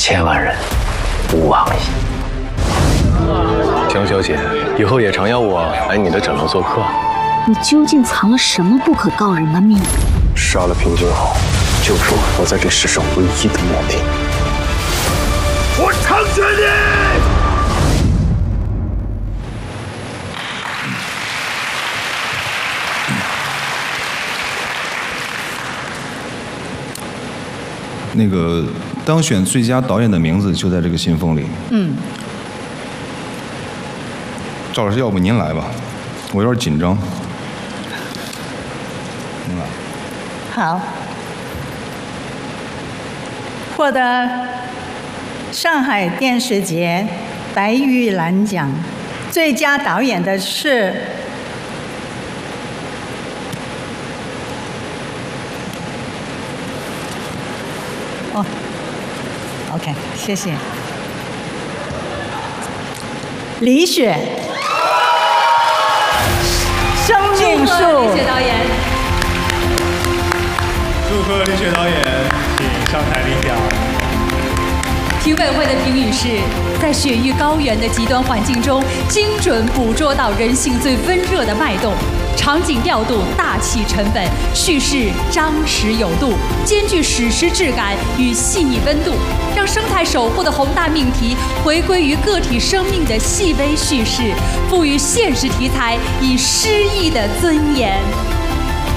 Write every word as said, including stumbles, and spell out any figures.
千万人吾往矣。江小姐，以后也常邀我来你的诊楼做客。 你究竟藏了什么不可告人的秘密？ 杀了平君后，就是我在这世上唯一的目的。我成全你！ 那个当选最佳导演的名字就在这个信封里。 嗯。 赵老师，要不您来吧，我有点紧张。您来。 好。获得上海电视节白玉兰奖最佳导演的是哦 ，OK， 谢谢。李雪，生命树。 李雪导演。 祝贺李雪导演，请上台领奖。 评委会的评语是：在雪域高原的极端环境中，精准捕捉到人性最温热的脉动。场景调度大气沉稳，叙事扎实有度，兼具史诗质感与细腻温度，让生态守护的宏大命题回归于个体生命的细微叙事，赋予现实题材以诗意的尊严。